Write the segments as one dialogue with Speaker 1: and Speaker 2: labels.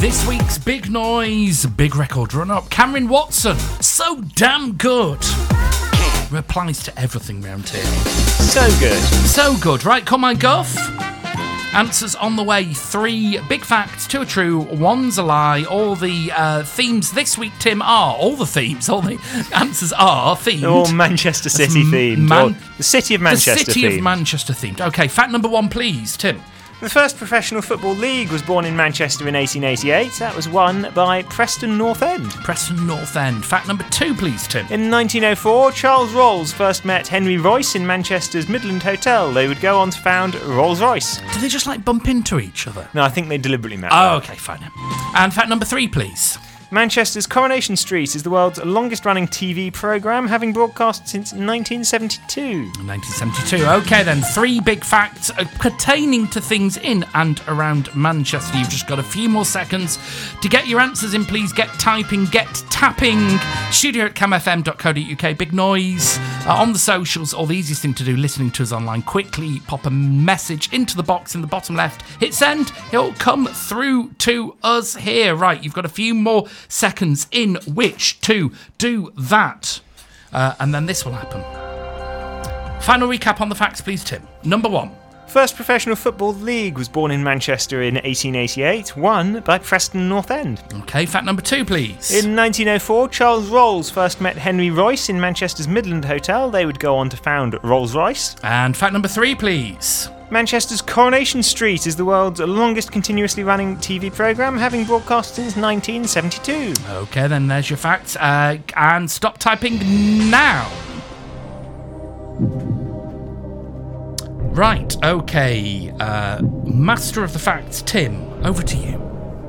Speaker 1: This week's Big Noise, big record run-up, Cameron Watson, So Damn Good. Replies to everything round here.
Speaker 2: So good.
Speaker 1: So good. Right, come on, Guff. Answers on the way. 3 big facts, 2 are true, 1's a lie. All the themes this week, Tim, are... All the answers are themed.
Speaker 2: They're all Manchester City themed. The City of Manchester themed.
Speaker 1: The City of Manchester themed. OK, fact number 1, please, Tim.
Speaker 2: The first professional football league was born in Manchester in 1888. That was won by Preston North End.
Speaker 1: Preston North End. Fact number 2, please, Tim.
Speaker 2: In 1904, Charles Rolls first met Henry Royce in Manchester's Midland Hotel. They would go on to found Rolls-Royce.
Speaker 1: Do they just, bump into each other?
Speaker 2: No, I think they deliberately met.
Speaker 1: Oh, OK, fine. And fact number 3, please.
Speaker 2: Manchester's Coronation Street is the world's longest-running TV programme, having broadcast since 1972.
Speaker 1: 1972. OK, then. 3 big facts pertaining to things in and around Manchester. You've just got a few more seconds to get your answers in. Please get typing, get tapping. Studio at camfm.co.uk. Big Noise on the socials, or the easiest thing to do, listening to us online. Quickly pop a message into the box in the bottom left. Hit send. It'll come through to us here. Right, you've got a few more seconds in which to do that. And then this will happen. Final recap on the facts, please, Tim. Number 1.
Speaker 2: First professional football league was born in Manchester in 1888, won by Preston North End.
Speaker 1: OK, fact number 2, please.
Speaker 2: In 1904, Charles Rolls first met Henry Royce in Manchester's Midland Hotel. They would go on to found Rolls-Royce.
Speaker 1: And fact number 3, please.
Speaker 2: Manchester's Coronation Street is the world's longest continuously running TV programme, having broadcast since 1972.
Speaker 1: OK, then there's your facts. And stop typing now. Right, OK. Master of the facts, Tim, over to you.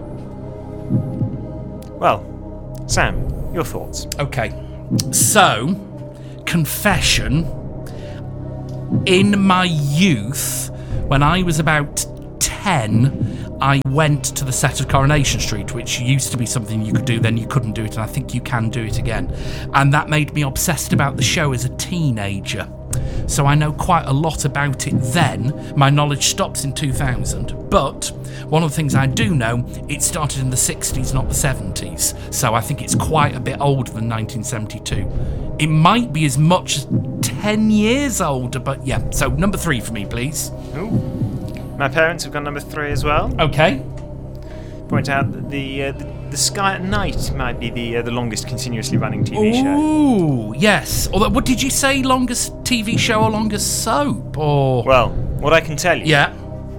Speaker 2: Well, Sam, your thoughts.
Speaker 1: OK. So, confession. In my youth, when I was about 10, I went to the set of Coronation Street, which used to be something you could do, then you couldn't do it, and I think you can do it again. And that made me obsessed about the show as a teenager. So I know quite a lot about it then. My knowledge stops in 2000. But one of the things I do know, it started in the 60s, not the 70s. So I think it's quite a bit older than 1972. It might be as much as 10 years older, but yeah. So number 3 for me, please.
Speaker 2: Ooh. My parents have got number 3 as well.
Speaker 1: Okay.
Speaker 2: Point out that the Sky at Night might be the longest continuously running TV show.
Speaker 1: Ooh, yes. Although, what did you say? Longest TV show or longest soap? Or
Speaker 2: well, what I can tell you,
Speaker 1: yeah,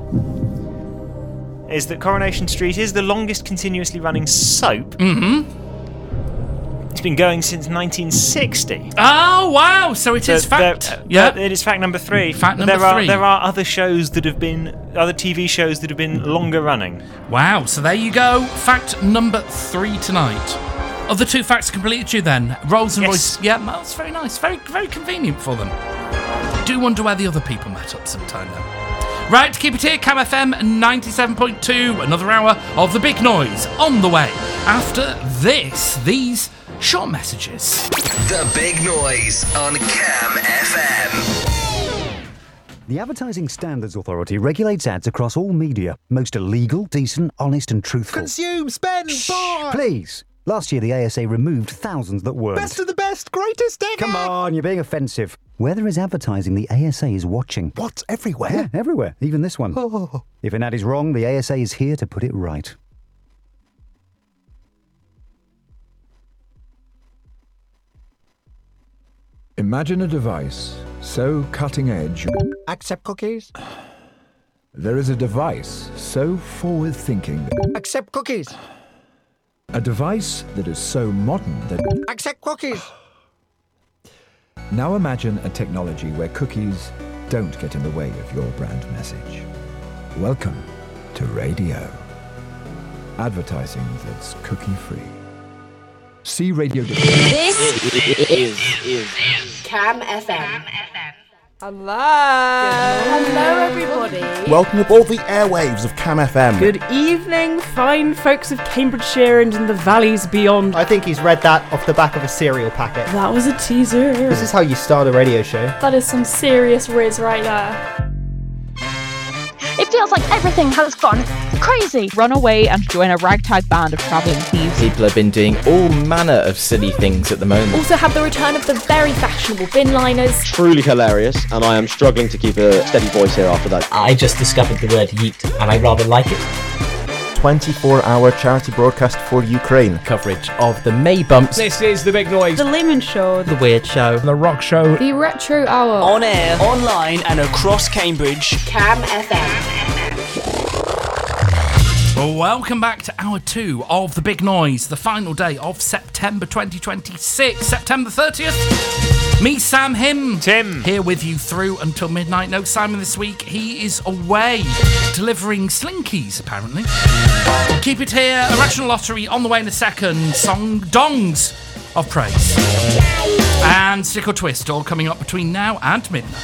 Speaker 2: is that Coronation Street is the longest continuously running soap.
Speaker 1: Mm-hmm.
Speaker 2: It's been going since 1960.
Speaker 1: Oh wow! So it is fact. Yeah,
Speaker 2: it is fact number 3.
Speaker 1: Fact number 3.
Speaker 2: There are other shows that have been other TV shows that have been longer running.
Speaker 1: Wow! So there you go. Fact number 3 tonight. Of the 2 facts completely true then. Rolls and Royce. Yeah, that's very nice. Very, very convenient for them. Do wonder where the other people met up sometime though. Right, keep it here. Cam FM 97.2. Another hour of the Big Noise on the way. After these short messages.
Speaker 3: The Big Noise on Cam FM.
Speaker 4: The Advertising Standards Authority regulates ads across all media. Most are legal, decent, honest and truthful.
Speaker 5: Consume, spend, buy!
Speaker 4: Please. Last year the ASA removed thousands that weren't.
Speaker 5: Best of the best, greatest ever!
Speaker 4: Come on, you're being offensive. Where there is advertising, the ASA is watching.
Speaker 5: What? Everywhere?
Speaker 4: Yeah, everywhere. Even this one.
Speaker 5: Oh.
Speaker 4: If an ad is wrong, the ASA is here to put it right.
Speaker 6: Imagine a device so cutting edge.
Speaker 5: Accept cookies?
Speaker 6: There is a device so forward thinking.
Speaker 5: Accept cookies?
Speaker 6: A device that is so modern that.
Speaker 5: Accept cookies?
Speaker 6: Now imagine a technology where cookies don't get in the way of your brand message. Welcome to radio. Advertising that's cookie-free. See Radio.
Speaker 7: This is Cam FM.
Speaker 8: Hello.
Speaker 7: Hello, everybody.
Speaker 5: Welcome aboard the airwaves of Cam FM.
Speaker 8: Good evening, fine folks of Cambridgeshire and in the valleys beyond.
Speaker 9: I think he's read that off the back of a cereal packet.
Speaker 8: That was a teaser.
Speaker 9: This is how you start a radio show.
Speaker 7: That is some serious riz right there.
Speaker 10: It feels like everything has gone crazy. Run away and join a ragtag band of travelling thieves.
Speaker 11: People have been doing all manner of silly things at the moment.
Speaker 12: Also have the return of the very fashionable bin liners.
Speaker 13: Truly hilarious, and I am struggling to keep a steady voice here after that.
Speaker 14: I just discovered the word yeet, and I rather like it.
Speaker 5: 24-hour charity broadcast for Ukraine.
Speaker 11: Coverage of the May bumps.
Speaker 15: This is The Big Noise.
Speaker 8: The Lehman Show.
Speaker 11: The Weird Show.
Speaker 15: The Rock Show.
Speaker 7: The Retro Hour.
Speaker 16: On air, online, and across Cambridge.
Speaker 7: Cam FM.
Speaker 1: Welcome back to Hour 2 of The Big Noise, the final day of September 2026, September 30th. Me, Sam, him,
Speaker 2: Tim,
Speaker 1: here with you through until midnight. No Simon this week. He is away delivering slinkies, apparently. Keep it here. Irrational Lottery on the way in a second. Song Dongs of Praise. And Stick or Twist all coming up between now and midnight.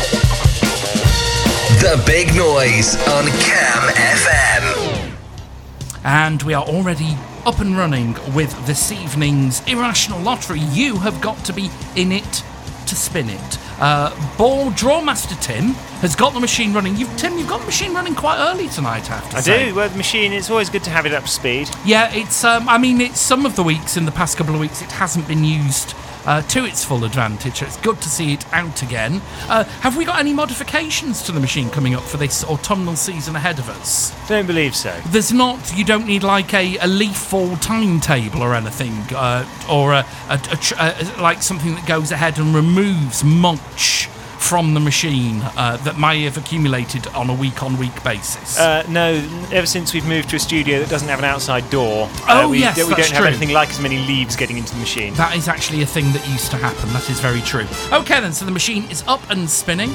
Speaker 3: The Big Noise on Cam FM.
Speaker 1: And we are already up and running with this evening's Irrational Lottery. You have got to be in it to spin it. Ball Draw Master Tim has got the machine running. You've got the machine running quite early tonight, I have to say.
Speaker 2: I do. Well, the machine, it's always good to have it up to speed.
Speaker 1: Yeah, it's, it's some of the weeks, in the past couple of weeks, it hasn't been used to its full advantage. It's good to see it out again. Have we got any modifications to the machine coming up for this autumnal season ahead of us?
Speaker 2: Don't believe so.
Speaker 1: There's not. You don't need like a leaf fall timetable or anything, or like something that goes ahead and removes much from the machine that may have accumulated on a week-on-week basis.
Speaker 2: No, ever since we've moved to a studio that doesn't have an outside door, we don't have anything like as many leaves getting into the machine.
Speaker 1: That is actually a thing that used to happen. That is very true. Okay then, so the machine is up and spinning.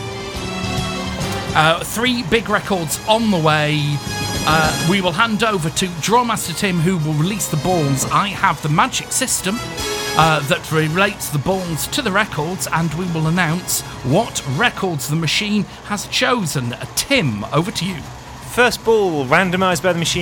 Speaker 1: 3 big records on the way. We will hand over to Drawmaster Tim, who will release the balls. I have the magic system that relates the balls to the records, and we will announce what records the machine has chosen. Tim, over to you.
Speaker 2: First ball, randomised by the machine